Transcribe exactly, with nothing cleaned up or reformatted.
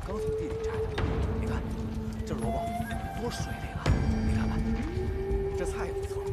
刚从地里摘的。你看，这萝卜多水灵啊！你看看，这菜也不错。